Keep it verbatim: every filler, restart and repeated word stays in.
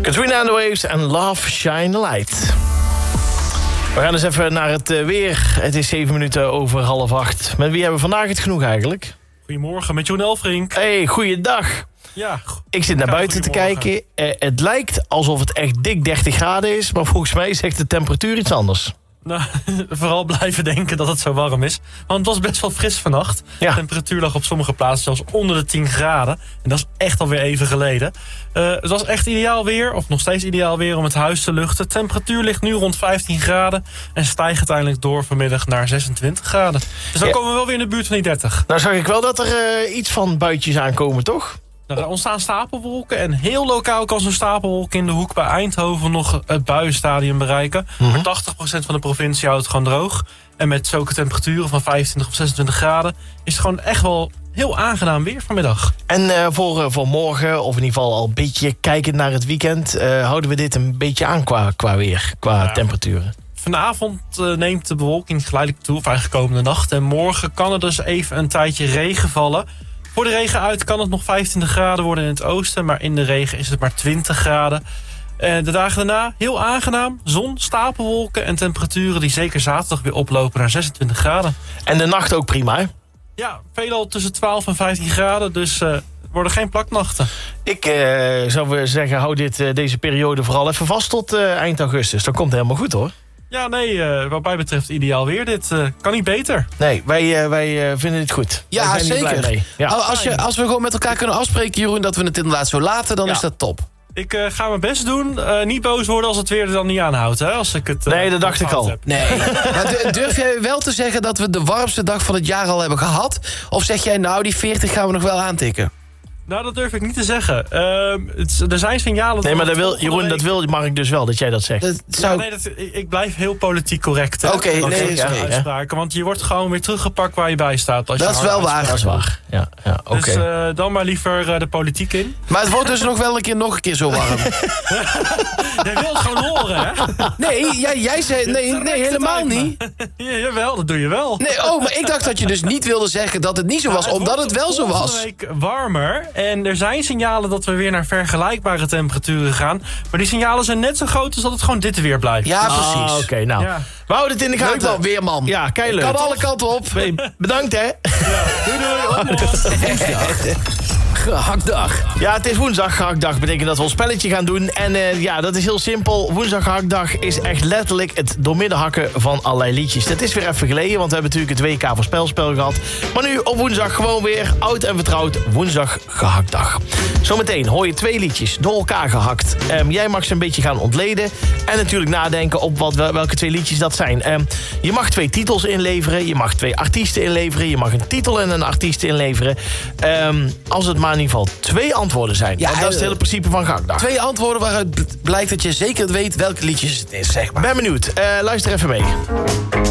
Katrina and the Waves en Love Shine Light. We gaan eens even naar het uh, weer. Het is zeven minuten over half acht. Met wie hebben we vandaag het genoeg eigenlijk? Goedemorgen, met Jon Elfrink. Hey, goeiedag. Ja, ik zit naar buiten te kijken. Uh, het lijkt alsof het echt dik dertig graden is, maar volgens mij zegt de temperatuur iets anders. Nou, vooral blijven denken dat het zo warm is. Want het was best wel fris vannacht. Ja. De temperatuur lag op sommige plaatsen zelfs onder de tien graden. En dat is echt alweer even geleden. Uh, het was echt ideaal weer, of nog steeds ideaal weer om het huis te luchten. De temperatuur ligt nu rond vijftien graden. En stijgt uiteindelijk door vanmiddag naar zesentwintig graden. Dus dan ja. komen we wel weer in de buurt van die dertig. Nou zag ik wel dat er uh, iets van buitjes aankomen, toch? Nou, er ontstaan stapelwolken en heel lokaal kan zo'n stapelwolk in de hoek bij Eindhoven nog het buienstadium bereiken. Mm-hmm. Maar tachtig procent van de provincie houdt het gewoon droog. En met zulke temperaturen van vijfentwintig of zesentwintig graden is het gewoon echt wel heel aangenaam weer vanmiddag. En uh, voor, uh, voor morgen, of in ieder geval al een beetje kijkend naar het weekend, uh, houden we dit een beetje aan qua, qua weer, qua ja. temperaturen. Vanavond uh, neemt de bewolking geleidelijk toe, of eigenlijk komende nacht. En morgen kan er dus even een tijdje regen vallen. Voor de regen uit kan het nog vijfentwintig graden worden in het oosten, maar in de regen is het maar twintig graden. En de dagen daarna heel aangenaam, zon, stapelwolken en temperaturen die zeker zaterdag weer oplopen naar zesentwintig graden. En de nacht ook prima, hè? Ja, veelal tussen twaalf en vijftien graden, dus uh, worden geen plaknachten. Ik uh, zou zeggen, hou dit, uh, deze periode vooral even vast tot uh, eind augustus. Dat komt helemaal goed, hoor. Ja, nee, uh, wat mij betreft ideaal weer. Dit uh, kan niet beter. Nee, wij, uh, wij uh, vinden het goed. Ja, wij zijn zeker. Mee. Ja. Als, je, als we gewoon met elkaar kunnen afspreken, Jeroen, dat we het inderdaad zo laten, dan ja. is dat top. Ik uh, ga mijn best doen. Uh, niet boos worden als het weer er dan niet aanhoudt. Hè? Als ik het, uh, nee, dat dacht ik al. Heb. Nee. Maar durf jij wel te zeggen dat we de warmste dag van het jaar al hebben gehad? Of zeg jij, nou, die veertig gaan we nog wel aantikken? Nou, dat durf ik niet te zeggen. Uh, het, er zijn signalen... Nee, maar dat wil, Jeroen, week... dat wil Mark dus wel, dat jij dat zegt. Dat zou... ja, nee, dat, ik, ik blijf heel politiek correct. Oké, okay, nee, ja, uitspraken. Want je wordt gewoon weer teruggepakt waar je bij staat. Als dat je is wel waar. Dat is waar. Ja, ja, okay. Dus uh, dan maar liever uh, de politiek in. Maar het wordt dus nog wel een keer nog een keer zo warm. Jij wil het gewoon horen, hè? Nee, jij, jij zei... Nee, nee helemaal niet. Ja, jawel, dat doe je wel. Nee, oh, maar ik dacht dat je dus niet wilde zeggen dat het niet zo was, nou, het omdat het wel zo was. Het wordt week warmer en er zijn signalen dat we weer naar vergelijkbare temperaturen gaan. Maar die signalen zijn net zo groot als dat het gewoon dit weer blijft. Ja, precies. Oh, Oké, okay, nou. Ja. We houden het in de gaten. Leuk man, weer man. Ja, keileuk. Kan alle kanten op. Bedankt, hè. Ja. Doei, doei. Gehaktdag. Ja, het is woensdag gehaktdag. Betekent dat we een spelletje gaan doen. En uh, ja, dat is heel simpel. Woensdag gehaktdag is echt letterlijk het doormidden hakken van allerlei liedjes. Dat is weer even geleden, want we hebben natuurlijk het W K voorspelspel gehad. Maar nu op woensdag gewoon weer oud en vertrouwd woensdag gehaktdag. Zometeen hoor je twee liedjes door elkaar gehakt. Um, jij mag ze een beetje gaan ontleden. En natuurlijk nadenken op wat, welke twee liedjes dat zijn. Um, je mag twee titels inleveren. Je mag twee artiesten inleveren. Je mag een titel en een artiest inleveren. Um, als het maar in ieder geval twee antwoorden zijn. Ja, want dat is het hele principe van gehaktdag. Twee antwoorden waaruit blijkt dat je zeker weet welke liedjes het is, zeg maar. Ben benieuwd. Uh, luister even mee.